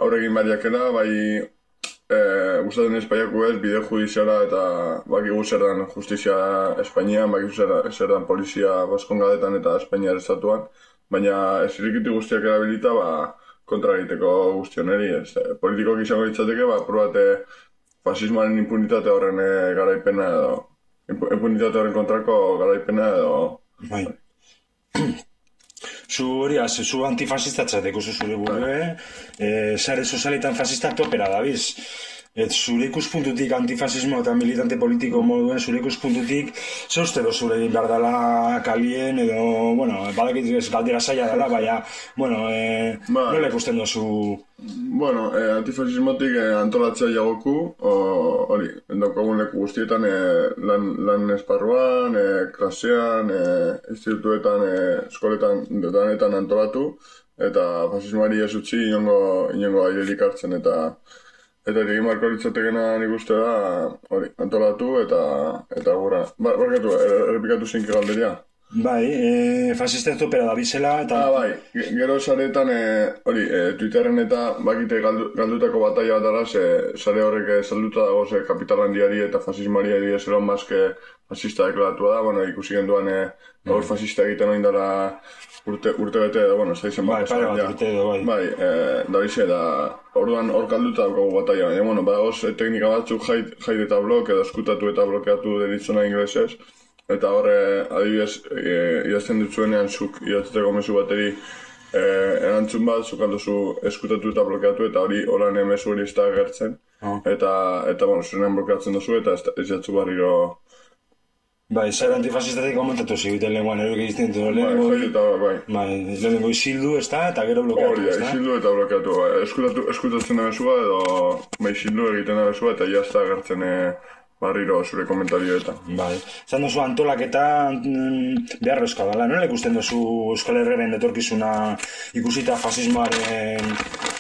aurregin bariakela, bai gustatzen espaiaku ez, bide judiziala eta bakigu zer dan justizia Espainian, bakigu zer dan polizia Baskongadetan eta Espainiar estatuan, baina ez irikiti guztiak erabilita, kontra egiteko guztioneri, politikoak izango ditzateke, probate fasismoaren impunitate horren garaipena edo, impunitate horren kontrako garaipena edo... Bai. Zu antifasistatzateko zure burue, sare sozialetan fasistak topera dabiz. Zure ikuspuntutik antifasismo eta militante politiko moduen zure ikuspuntutik, ze uste do zure egin behar dela kalien edo, bueno, badakit ez galdera zaila dela, baina, bueno, nola ikusten dozu? Bueno, antifasismotik antolatzea jagoku, hori, daukagun leku guztietan lan esparruan, klasean, institutuetan, eskoletan, detanetan antolatu, eta fasismoari ez utzi inongo airerik hartzen, eta egin marko litzatekena nik uste da, hori, antolatu eta gura. Barkatu, errepikatu zinki galderia. Bai, fasisten topera da bizela eta... Bai, gero saretan, hori, Twitterren eta bakite galdutako bataia bat dara, sare horrek salduta dago, kapital handiari eta fasismoari ez Elon Musk fasista deklaratua da, bueno, ikusi genduan gaur fasista egiten oin dara urte bete edo, bueno, ez da izan bat urte edo, bai. Bai, da bize, da orduan hor kalduta daukagu bataia, baina, bueno, badagoz teknika batzuk hide eta blok edo eskutatu eta blokeatu deritzona inglesez, eta horre, adibidez, idazten dutzuenean zuk idatzeko mezu bateri erantzun bat, zuk aldozu eskutatu eta blokeatu, eta hori horan mezu hori ez da agertzen, eta bueno, zuenean blokeatzen duzu, eta ez jatzu barriro... Bai, zer antifasistatik komentatu ziguten lehenkoan, eruk egizten dut, lehenengo isildu, ez da, eta gero blokeatu, ez da? Hori, isildu eta blokeatu, eskutatzen da mesua, edo isildu egiten da mesua, eta jazta agertzen barriro zure komentarioetan. Bai, zan duzu antolaketa beharrezkoa dela, nola ikusten duzu Euskal Herriaren etorkizuna ikusita fasismoaren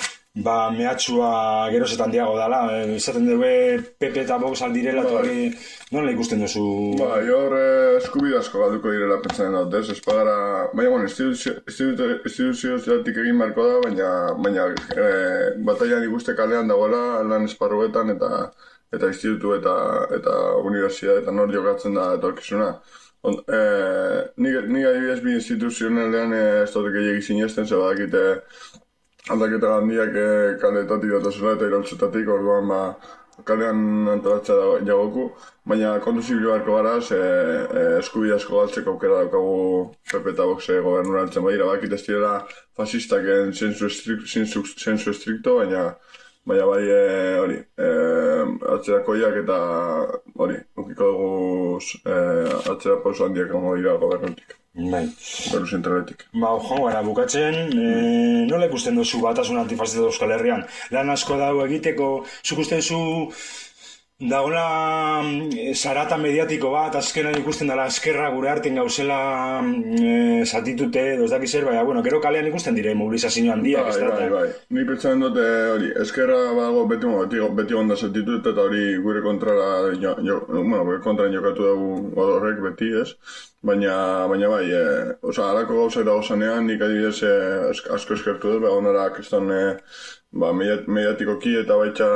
mehatxua gerozetan diago dela, izaten dugu PP eta Vox aldirela, nola ikusten duzu? Bai, hor eskubidazko galduko direla pentsatzen dut, ez? Ez pagara, baina, bueno, instituziozatik egin marko da, baina bataian ikuste kalean dagoela lan esparruetan eta institutu eta universitateetan hor jokatzen da etorkizuna. Nik adibidez bi instituzionalean ez dut gehiagik sinesten, ze badakite aldaketa handiak kaletatik datozela eta iraultzetatik, orduan kalean antolatzea jagoku, baina kontu zibilu beharko gara, eskubidazko galtzeko aukera daukagu PP eta Vox gobernura altzen badira, bakit ez direla fasistak zensu estrikto, baina bai hori, atzerakoiak eta hori, ukiko dugu atzera pauso handiak gongo dira gobernutik. Bai. Beru zentraletik. Joan gara, bukatzen, nola ikusten duzu batasun antifasista Euskal Herrian? Lan asko dago egiteko, zuk uste duzu dagoela zarata mediatiko bat, azkenan ikusten dela eskerra gure artean gauzela zatitute, ez dakiz zer, baina, bueno, gero kalean ikusten dire mobilizazio handiak, ez da? Bai. Ni pentsatzen dute hori, eskerra bago beti onda zatitut eta hori gure kontrara, gure kontraren jokatu dugu horrek beti, ez? Baina bai, halako gauzak dago zanean, nik adibidez asko eskertu dut, onara kriston mediatikoki eta baita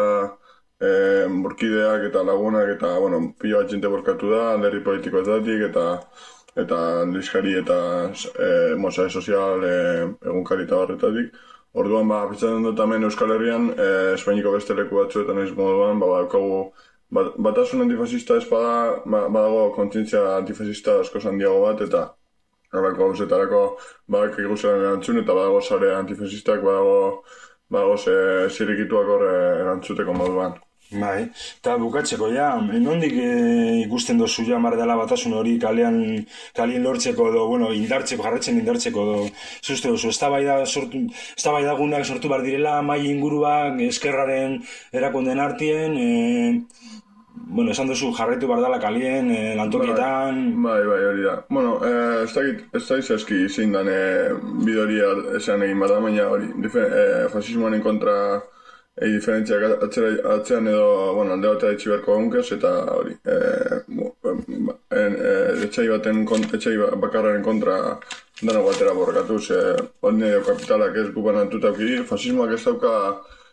burkideak eta lagunak eta, bueno, pila bat jente borkatu da, alderri politikoetatik eta aldizkari eta sare sozial egunkari eta horretatik. Orduan, pentsatzen dut hemen Euskal Herrian, Espainiko beste leku batzuetan ez moduan, batasun antifasista ez badago kontzientzia antifasista asko handiago bat, eta horreko gauzetarako badak eguzaren erantzun, eta badago sare antifasistak, badago zirikituak horre erantzuteko moduan. Bai, eta bukatzeko, nondik ikusten dozu mar dela batasun hori kalien lortzeko edo, bueno, jarretzen indartzeko edo, zuzte duzu, eztabaidagunak sortu behar direla, mai inguruak, eskerraren erakunden artien, bueno, esan duzu jarretu behar dela kalien, lantokietan... Bai, hori da. Bueno, ez da izazki zein dan bidoria esan egin bada, baina hori, fasismoaren kontra... diferentziak atzean edo, bueno, alde bat etxi beharko egunkez, eta hori, etxai bakarraren kontra dano batera borrokatuz, hori kapitalak ez gubanatuta aukiri, fasismoak ez dauka